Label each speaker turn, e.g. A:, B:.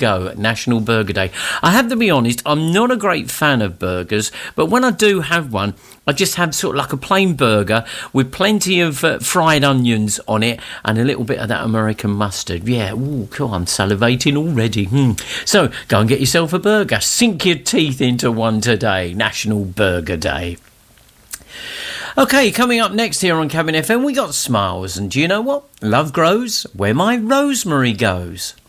A: go, National Burger Day. I have to be honest, I'm not a great fan of burgers, but when I do have one, I just have sort of like a plain burger with plenty of fried onions on it and a little bit of that American mustard. Yeah, ooh, cool, I'm salivating already. So, go and get yourself a burger. Sink your teeth into one today, National Burger Day. OK, coming up next here on Cabin FM, we got Smiles. And do you know what? Love grows where my rosemary goes.